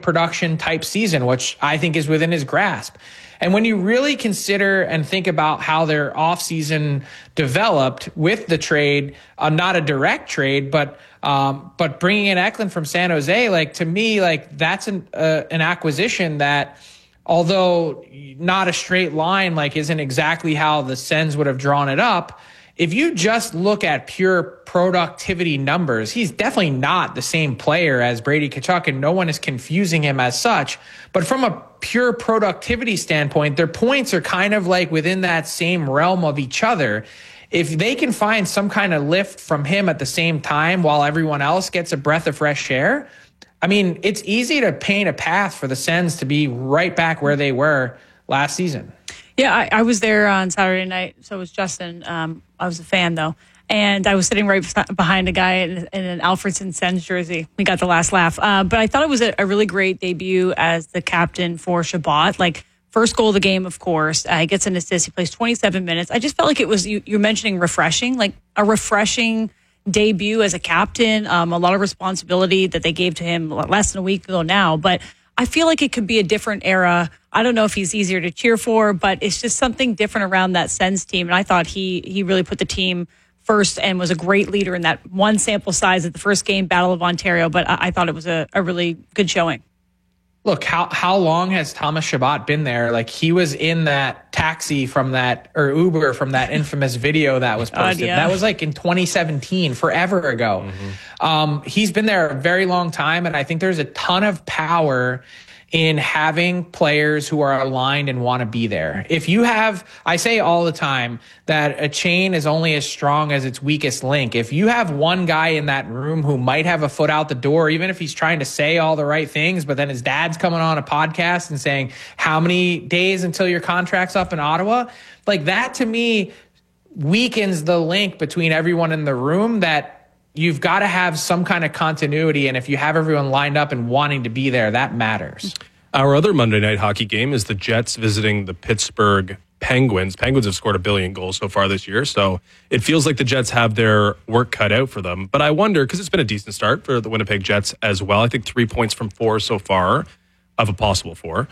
production type season, which I think is within his grasp. And when you really consider and think about how their offseason developed with the trade, not a direct trade, but bringing in Eklund from San Jose, like, to me, like, that's an acquisition that, although not a straight line, like, isn't exactly how the Sens would have drawn it up. If you just look at pure productivity numbers, he's definitely not the same player as Brady Tkachuk, and no one is confusing him as such. But from a pure productivity standpoint, their points are kind of like within that same realm of each other. If they can find some kind of lift from him at the same time while everyone else gets a breath of fresh air, I mean, it's easy to paint a path for the Sens to be right back where they were last season. Yeah, I was there on Saturday night. So was Justin. I was a fan, though. And I was sitting right behind a guy in an Alfredson Sens jersey. We got the last laugh. But I thought it was a really great debut as the captain for Chabot. Like, first goal of the game, of course. He gets an assist. He plays 27 minutes. I just felt like it was, you're mentioning refreshing, like a refreshing debut as a captain. A lot of responsibility that they gave to him less than a week ago now. But I feel like it could be a different era. I don't know if he's easier to cheer for, but it's just something different around that Sens team. And I thought he really put the team first and was a great leader in that one sample size at the first game, Battle of Ontario. But I thought it was a really good showing. Look, how long has Thomas Chabot been there? Like, he was in that taxi from that, or Uber from that infamous video that was posted. Yeah. That was like in 2017, forever ago. Mm-hmm. He's been there a very long time, and I think there's a ton of power in having players who are aligned and want to be there. If you have, I say all the time that a chain is only as strong as its weakest link. If you have one guy in that room who might have a foot out the door, even if he's trying to say all the right things, but then his dad's coming on a podcast and saying, how many days until your contract's up in Ottawa? Like, that to me weakens the link between everyone in the room, that you've got to have some kind of continuity. And if you have everyone lined up and wanting to be there, that matters. Our other Monday night hockey game is the Jets visiting the Pittsburgh Penguins. Penguins have scored 1 billion goals so far this year, so it feels like the Jets have their work cut out for them. But I wonder, because it's been a decent start for the Winnipeg Jets as well. I think 3 points from 4 so far of a possible 4.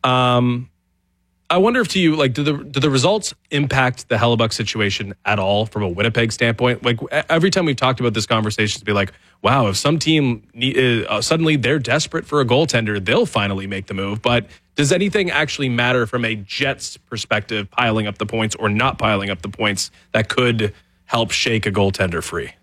I wonder if, to you, like, do the results impact the Hellebuck situation at all from a Winnipeg standpoint? Like, every time we've talked about this conversation, to be like, wow, if some team suddenly they're desperate for a goaltender, they'll finally make the move. But does anything actually matter from a Jets perspective, piling up the points or not piling up the points, that could help shake a goaltender free?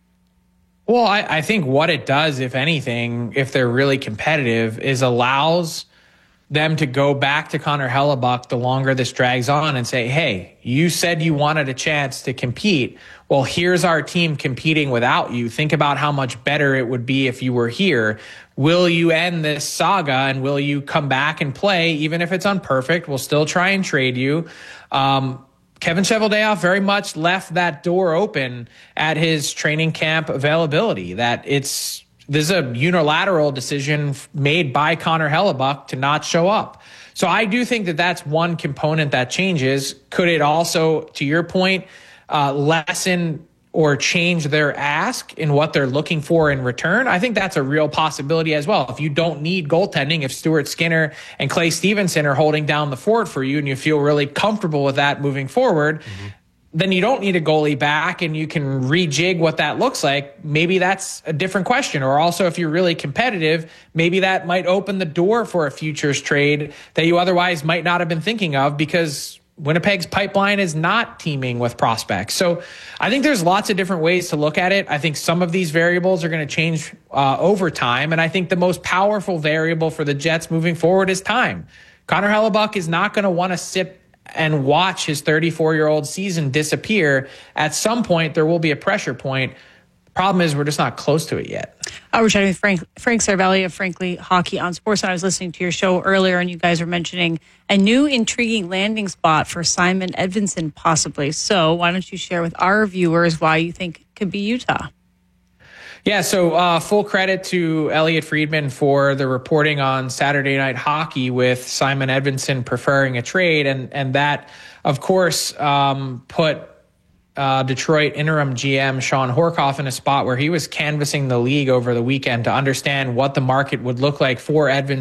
Well, I think what it does, if anything, if they're really competitive, is allows them to go back to Connor Hellebuck the longer this drags on and say, hey, you said you wanted a chance to compete. Well, here's our team competing without you. Think about how much better it would be if you were here. Will you end this saga, and will you come back and play? Even if it's imperfect, we'll still try and trade you. Kevin Cheveldayoff very much left that door open at his training camp availability, that this is a unilateral decision made by Connor Hellebuck to not show up. So I do think that that's one component that changes. Could it also, to your point, lessen or change their ask in what they're looking for in return? I think that's a real possibility as well. If you don't need goaltending, if Stuart Skinner and Clay Stevenson are holding down the fort for you and you feel really comfortable with that moving forward, then you don't need a goalie back and you can rejig what that looks like. Maybe that's a different question. Or also, if you're really competitive, maybe that might open the door for a futures trade that you otherwise might not have been thinking of, because Winnipeg's pipeline is not teeming with prospects. So I think there's lots of different ways to look at it. I think some of these variables are going to change over time. And I think the most powerful variable for the Jets moving forward is time. Connor Hellebuck is not going to want to sit and watch his 34-year-old season disappear. At some point, there will be a pressure point. Problem is, we're just not close to it yet. We're chatting with Frank Saravelli of Frankly Hockey on Sports. And I was listening to your show earlier, and you guys were mentioning a new intriguing landing spot for Simon Edvinsson, possibly. So why don't you share with our viewers why you think it could be Utah? Yeah, so full credit to Elliot Friedman for the reporting on Saturday Night Hockey with Simon Edvinsson preferring a trade. And that, of course, put Detroit interim GM Sean Horkoff in a spot where he was canvassing the league over the weekend to understand what the market would look like for Edvinsson